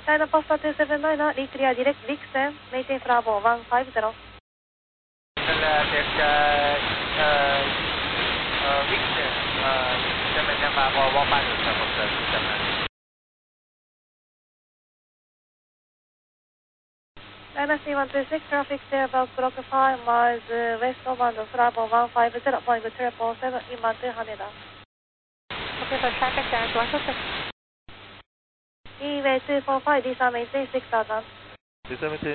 China Pasta 279, reclear direct Dixon, maintain Bravo 150. Dixon, 7 Bravo 150, China C126, traffic there about clock 5 miles west of Bravo 150, point 777, inbound to Haneda. Okay, for traffic there, 126. EWay 245, descend maintain 6000. Descend maintain